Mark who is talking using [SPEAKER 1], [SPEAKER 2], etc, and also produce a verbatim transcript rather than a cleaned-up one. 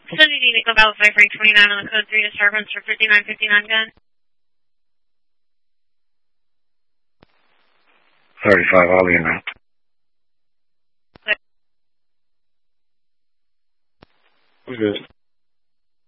[SPEAKER 1] So you need to go about five three twenty-nine on the code three disturbance for fifty-nine fifty-nine gun.
[SPEAKER 2] thirty-five, I'll be in that.
[SPEAKER 3] We're good.